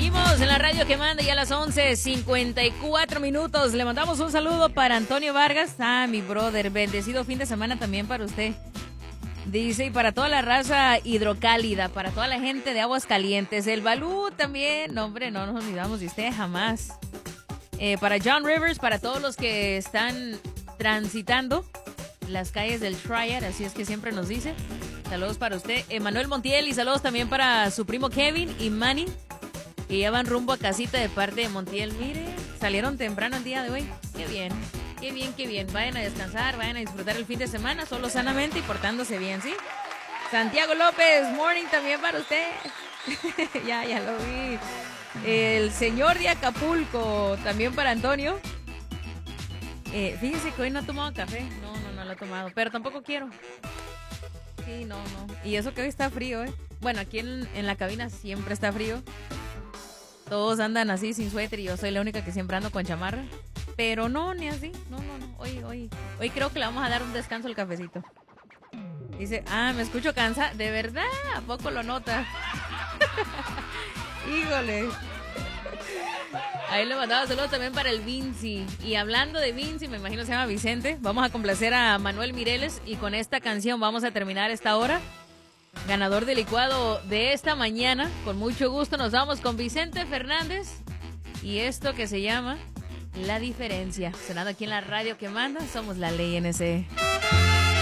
Seguimos en la radio que manda ya a las 11:54 minutos. Le mandamos un saludo para Antonio Vargas. Mi brother, bendecido fin de semana también para usted. Dice, y para toda la raza hidrocálida, para toda la gente de Aguas Calientes. El Balú también, no, hombre, no nos olvidamos de usted jamás. Para John Rivers, para todos los que están transitando las calles del Triad, así es que siempre nos dice. Saludos para usted, Emanuel Montiel, y saludos también para su primo Kevin y Manny, que ya van rumbo a casita de parte de Montiel. Mire, salieron temprano el día de hoy. Qué bien, qué bien, qué bien. Vayan a descansar, vayan a disfrutar el fin de semana, solo sanamente y portándose bien, ¿sí? Santiago López, morning también para usted. ya lo vi. El señor de Acapulco, también para Antonio. Fíjese que hoy no ha tomado café. No lo ha tomado, pero tampoco quiero. Sí, no. Y eso que hoy está frío, ¿eh? Bueno, aquí en la cabina siempre está frío. Todos andan así sin suéter y yo soy la única que siempre ando con chamarra. Pero no, ni así. No. Hoy creo que le vamos a dar un descanso al cafecito. Dice, me escucho cansada. ¿De verdad? ¿A poco lo nota? Híjole. Ahí le mandaba saludos también para el Vinci. Y hablando de Vinci, me imagino se llama Vicente. Vamos a complacer a Manuel Mireles y con esta canción vamos a terminar esta hora. Ganador del licuado de esta mañana. Con mucho gusto nos vamos con Vicente Fernández y esto que se llama La Diferencia. Sonando aquí en la radio que manda, somos la Ley NC.